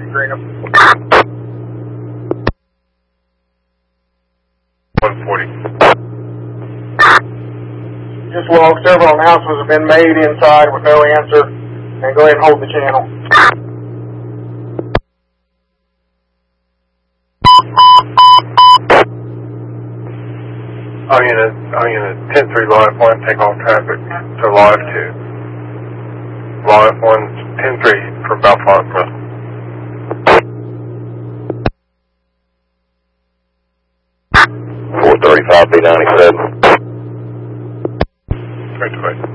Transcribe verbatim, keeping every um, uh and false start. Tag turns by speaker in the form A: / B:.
A: Greenup.
B: one forty.
A: Just log several announcements have been made inside with no answer, and go ahead and hold the channel.
B: I'm gonna, I'm gonna ten three live one, take off traffic to live two. Live one, ten three for about five minutes.
C: four thirty-five B ninety-seven.
B: Great, great.